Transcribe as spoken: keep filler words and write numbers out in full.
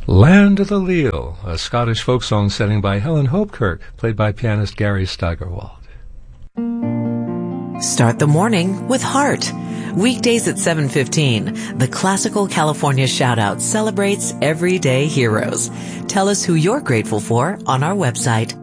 Land of the Leal, a Scottish folk song setting by Helen Hopekirk, played by pianist Gary Steigerwald. Start the morning with heart. Weekdays at seven fifteen, the Classical California Shoutout celebrates everyday heroes. Tell us who you're grateful for on our website,